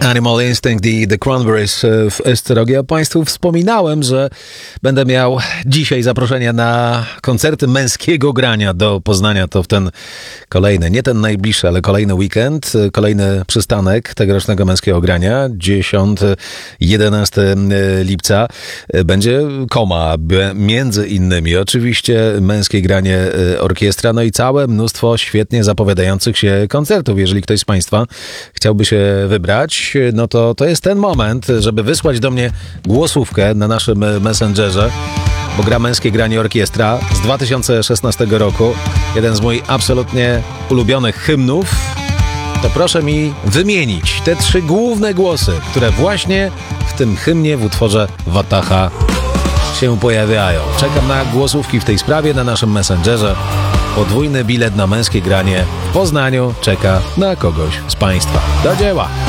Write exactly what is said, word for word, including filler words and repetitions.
Animal Instinct i The Cranberries w Estrogii. Ja Państwu wspominałem, że będę miał dzisiaj zaproszenie na koncerty męskiego grania do Poznania. To w ten kolejny, nie ten najbliższy, ale kolejny weekend, kolejny przystanek tegorocznego męskiego grania, dziesiątego jedenastego lipca. Będzie Koma, między innymi. Oczywiście męskie granie orkiestra, no i całe mnóstwo świetnie zapowiadających się koncertów. Jeżeli ktoś z Państwa chciałby się wybrać, no to to jest ten moment, żeby wysłać do mnie głosówkę na naszym Messengerze, bo gra męskie granie orkiestra z dwa tysiące szesnastego roku, jeden z moich absolutnie ulubionych hymnów. To proszę mi wymienić te trzy główne głosy, które właśnie w tym hymnie w utworze Wataha się pojawiają. Czekam na głosówki w tej sprawie na naszym Messengerze. Podwójny bilet na męskie granie w Poznaniu czeka na kogoś z Państwa. Do dzieła!